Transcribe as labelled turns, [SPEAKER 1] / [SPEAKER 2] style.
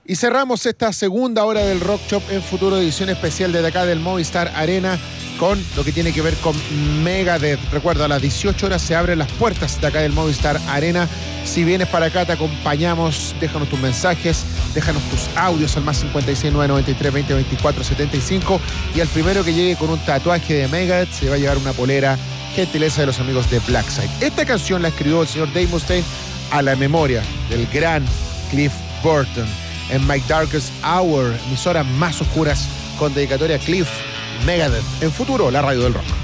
[SPEAKER 1] Y cerramos esta segunda hora del Rock Shop en Futuro, edición especial de acá del Movistar Arena, con lo que tiene que ver con Megadeth. Recuerda, a las 18 horas se abren las puertas de acá del Movistar Arena. Si vienes para acá, te acompañamos. Déjanos tus mensajes, déjanos tus audios al más 56993202475. Y al primero que llegue con un tatuaje de Megadeth se va a llevar una polera, gentileza de los amigos de Blackside. Esta canción la escribió el señor Dave Mustaine a la memoria del gran Cliff Burton. En My Darkest Hour, mis horas más oscuras, con dedicatoria a Cliff, Megadeth. En Futuro, la radio del rock.